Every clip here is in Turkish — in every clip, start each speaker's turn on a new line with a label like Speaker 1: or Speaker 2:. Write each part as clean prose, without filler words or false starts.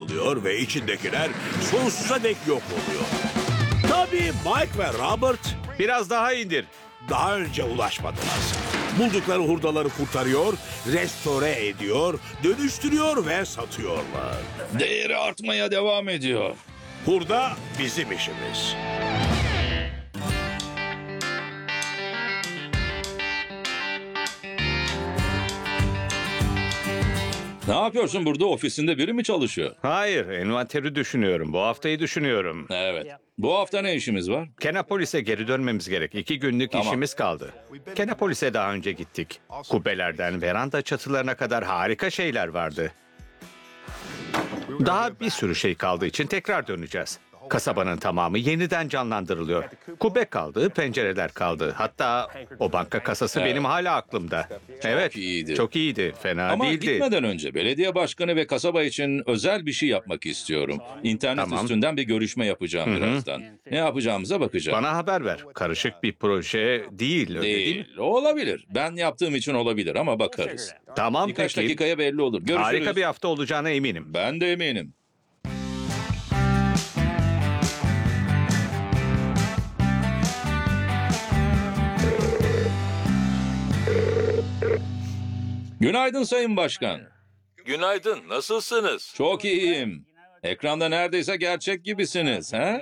Speaker 1: alıyor ve içindekiler sonsuza dek yok oluyor. Tabii Mike ve Robert
Speaker 2: Biraz daha indir.
Speaker 1: daha önce ulaşmadılar. Buldukları hurdaları kurtarıyor, restore ediyor, dönüştürüyor ve satıyorlar.
Speaker 3: Değeri artmaya devam ediyor.
Speaker 1: Hurda bizim işimiz.
Speaker 3: Ne yapıyorsun burada? Ofisinde biri mi çalışıyor?
Speaker 2: Hayır, envanteri düşünüyorum. Bu haftayı düşünüyorum.
Speaker 3: Evet. Bu hafta ne işimiz var?
Speaker 2: Kenapolis'e geri dönmemiz gerek. 2 günlük
Speaker 3: Tamam.
Speaker 2: işimiz kaldı. Kenapolis'e daha önce gittik. Kubbelerden veranda çatılarına kadar harika şeyler vardı. Daha bir sürü şey kaldığı için tekrar döneceğiz. Kasabanın tamamı yeniden canlandırılıyor. Kubbe kaldı, pencereler kaldı. Hatta o banka kasası benim hala aklımda. Evet,
Speaker 3: iyiydi.
Speaker 2: çok iyiydi. Fena
Speaker 3: Ama
Speaker 2: değildi.
Speaker 3: gitmeden önce belediye başkanı ve kasaba için özel bir şey yapmak istiyorum. İnternet
Speaker 2: Tamam.
Speaker 3: üstünden bir görüşme yapacağım birazdan. Ne yapacağımıza bakacağım.
Speaker 2: Bana haber ver. Karışık bir proje değil, öyle değil mi?
Speaker 3: Değil. Olabilir. Ben yaptığım için olabilir ama bakarız.
Speaker 2: Tamam,
Speaker 3: Birkaç
Speaker 2: peki.
Speaker 3: dakikaya belli olur. Görüşürüz.
Speaker 2: Harika bir hafta olacağına eminim.
Speaker 3: Ben de eminim. Günaydın Sayın Başkan.
Speaker 4: Günaydın, nasılsınız?
Speaker 3: Çok iyiyim. Ekranda neredeyse gerçek gibisiniz, ha?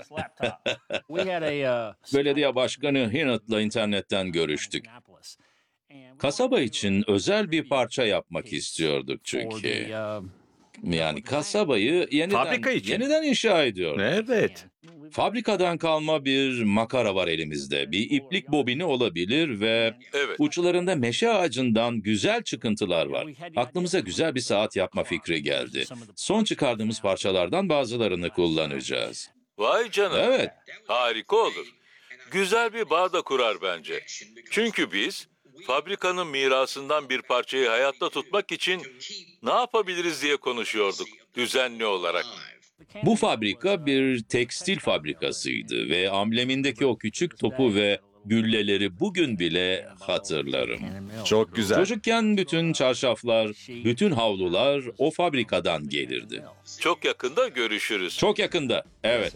Speaker 3: Belediye Başkanı Hinnett'la internetten görüştük. Kasaba için özel bir parça yapmak istiyorduk çünkü. Yani kasabayı
Speaker 2: Fabrika için.
Speaker 3: yeniden inşa ediyor.
Speaker 2: Evet.
Speaker 3: Fabrikadan kalma bir makara var elimizde. Bir iplik bobini olabilir ve
Speaker 4: Evet.
Speaker 3: uçlarında meşe ağacından güzel çıkıntılar var. Aklımıza güzel bir saat yapma fikri geldi. Son çıkardığımız parçalardan bazılarını kullanacağız.
Speaker 4: Vay canına.
Speaker 3: Evet,
Speaker 4: Harika olur. Güzel bir bağ da kurar bence. Çünkü biz fabrikanın mirasından bir parçayı hayatta tutmak için ne yapabiliriz diye konuşuyorduk düzenli olarak.
Speaker 3: bu fabrika bir tekstil fabrikasıydı ve amblemindeki o küçük topu ve gülleleri bugün bile hatırlarım.
Speaker 2: Çok güzel.
Speaker 3: Çocukken bütün çarşaflar, bütün havlular o fabrikadan gelirdi.
Speaker 4: Çok yakında görüşürüz.
Speaker 3: Çok yakında, evet.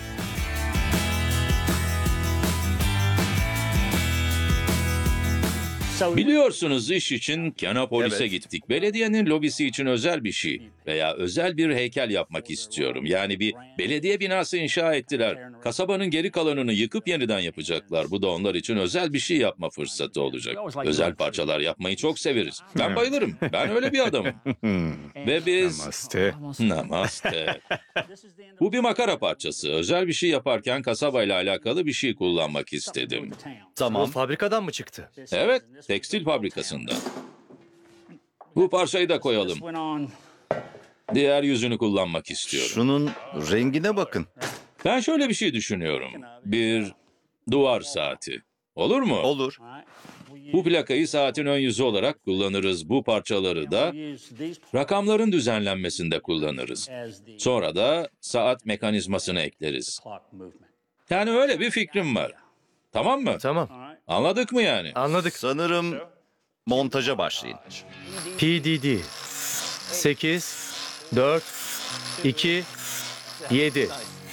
Speaker 3: Biliyorsunuz iş için Kenapolis'e
Speaker 2: Evet.
Speaker 3: gittik. Belediyenin lobisi için özel bir şey veya özel bir heykel yapmak istiyorum. Yani bir belediye binası inşa ettiler. Kasabanın geri kalanını yıkıp yeniden yapacaklar. Bu da onlar için özel bir şey yapma fırsatı olacak. Özel parçalar yapmayı çok severiz. Ben bayılırım. Ben öyle bir adamım. Ve biz...
Speaker 2: Namaste.
Speaker 3: Namaste. Bu bir makara parçası. Özel bir şey yaparken kasabayla alakalı bir şey kullanmak istedim.
Speaker 5: Tamam. O fabrikadan mı çıktı?
Speaker 3: Evet, tekstil fabrikasında. Bu parçayı da koyalım. Diğer yüzünü kullanmak istiyorum.
Speaker 5: Şunun rengine bakın.
Speaker 3: Ben şöyle bir şey düşünüyorum. Bir duvar saati. Olur mu?
Speaker 5: Olur.
Speaker 3: Bu plakayı saatin ön yüzü olarak kullanırız. Bu parçaları da rakamların düzenlenmesinde kullanırız. Sonra da saat mekanizmasını ekleriz. Yani öyle bir fikrim var. Tamam mı?
Speaker 5: Tamam.
Speaker 3: Anladık mı yani?
Speaker 5: Anladık. Sanırım montaja başlayın.
Speaker 6: PDD 8 4 2 7.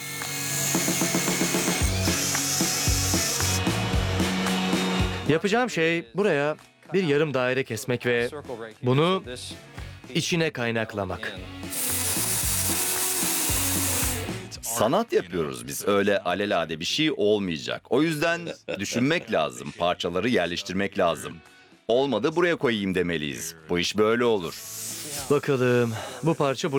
Speaker 6: Yapacağım şey buraya bir yarım daire kesmek ve bunu içine kaynaklamak.
Speaker 5: Sanat yapıyoruz biz. Öyle alelade bir şey olmayacak. O yüzden düşünmek lazım. Parçaları yerleştirmek lazım. Olmadı buraya koyayım demeliyiz. Bu iş böyle olur.
Speaker 6: Bakalım bu parça